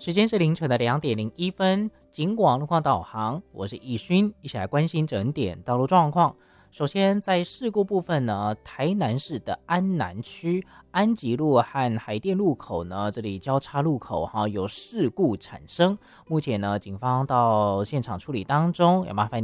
时间是凌晨的2:01，警广路况导航，我是易勋，一起来关心整点道路状况。首先在事故部分呢，台南市的安南区安吉路和海淀路口呢，这里交叉路口有事故产生，目前呢警方到现场处理当中，也麻烦